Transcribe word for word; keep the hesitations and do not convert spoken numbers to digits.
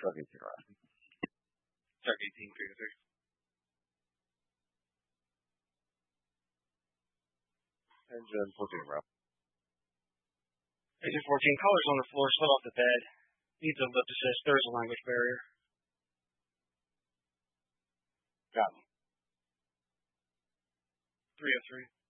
Truck eighteen, right? Truck eighteen, three to three. Engine fourteen, route. Engine fourteen, collar's on the floor, slid off the bed. Needs a lift assist. There is a language barrier. Got me. three oh three.